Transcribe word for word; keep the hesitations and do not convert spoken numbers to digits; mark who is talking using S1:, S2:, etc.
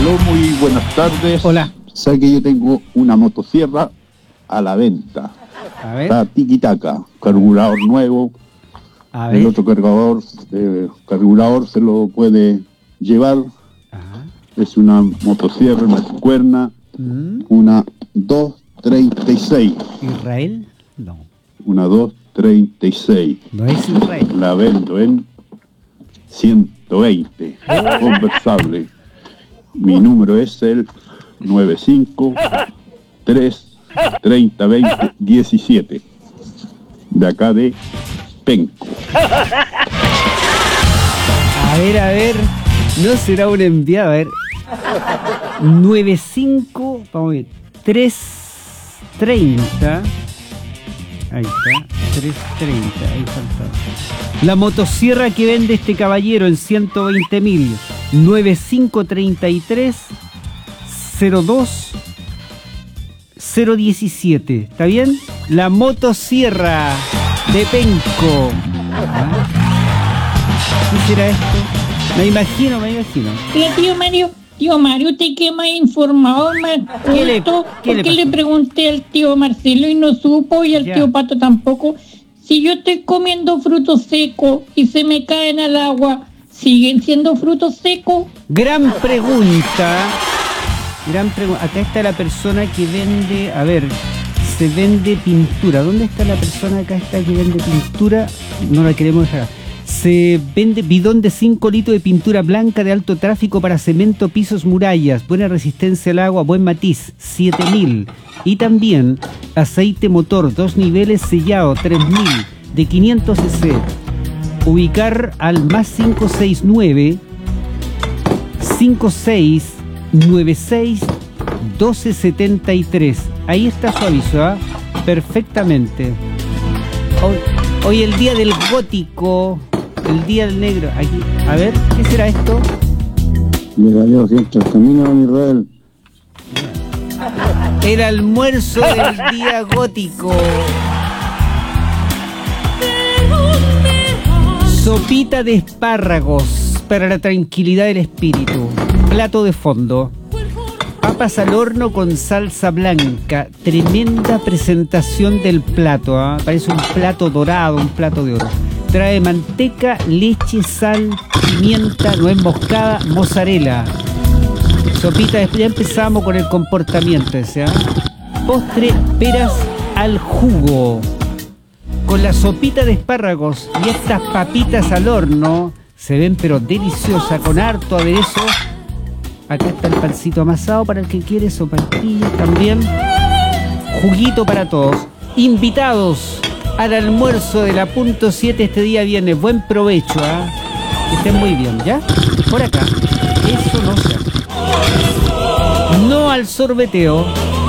S1: Aló, muy buenas tardes.
S2: Hola.
S1: Sé que yo tengo una motosierra a la venta.
S2: A ver.
S1: Está tiquitaca, carburador nuevo.
S2: A ver.
S1: El otro cargador, eh, carburador se lo puede llevar.
S2: Ajá.
S1: Es una motosierra, una cuerna,
S2: Mm.
S1: una dos treinta y seis.
S2: ¿Israel? No.
S1: Una dos treinta y seis.
S2: No es Israel.
S1: La vendo en ciento veinte. Conversable. Mi número es el nueve cinco tres treinta veinte diecisiete. De acá de Penco.
S2: A ver, a ver. No será un enviado. A ver. nueve cinco. Vamos a ver. tres treinta. Ahí está. tres treinta. Ahí falta. La motosierra que vende este caballero en ciento veinte mil. nueve cinco treinta y tres cero dos cero diecisiete. ¿Está bien? La motosierra de Penco. ¿Ah? ¿Qué será esto? Me imagino, me imagino.
S3: Mira, tío Mario, tío Mario, usted que más informado, más
S2: ¿Qué le-
S3: culto,
S2: qué le
S3: ¿por qué le
S2: pasó?
S3: pregunté al tío Marcelo y no supo, y al
S2: Ya.
S3: tío Pato tampoco? Si yo estoy comiendo frutos secos y se me caen al agua, ¿siguen siendo frutos secos?
S2: Gran pregunta. Gran pregunta. Acá está la persona que vende. A ver, se vende pintura. ¿Dónde está la persona? Acá está que vende pintura. No la queremos dejar. Se vende bidón de cinco litros de pintura blanca de alto tráfico para cemento, pisos, murallas. Buena resistencia al agua, buen matiz. siete mil. Y también aceite motor, dos niveles sellado, tres mil. De quinientos cc. Ubicar al más cinco seis nueve cinco seis nueve seis doce setenta y tres. Ahí está su aviso, ¿ah? Perfectamente. Hoy, hoy el día del gótico, el día del negro. Aquí, a ver, ¿qué será esto?
S1: Le valió siempre el camino a Israel.
S2: El almuerzo del día gótico. Sopita de espárragos para la tranquilidad del espíritu. Plato de fondo. Papas al horno con salsa blanca. Tremenda presentación del plato, ¿ah? Parece un plato dorado, un plato de oro. Trae manteca, leche, sal, pimienta, nuez moscada, mozzarella. Sopita, de- ya empezamos con el comportamiento ese, ¿ah? Postre, peras al jugo. Con la sopita de espárragos y estas papitas al horno, se ven pero deliciosas, con harto aderezo. Acá está el pancito amasado para el que quiere, sopaipillas también. Juguito para todos. Invitados al almuerzo de la punto siete este día viernes. Buen provecho, ¿ah? Que estén muy bien, ¿ya? Por acá. Eso no se hace. No al sorbeteo.